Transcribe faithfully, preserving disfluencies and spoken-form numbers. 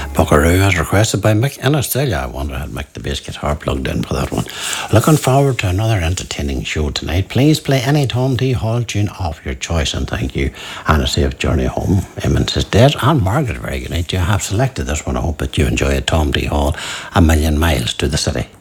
Buckaroo as requested by Mick in Australia. I wonder had Mick the bass guitar plugged in for that one. Looking forward to another entertaining show tonight. Please play any Tom D. Hall tune of your choice, and thank you. And a safe journey home. Emmons is dead. And Margaret, very good night. You have selected this one. I hope that you enjoy it. Tom D. Hall, A Million Miles to the City.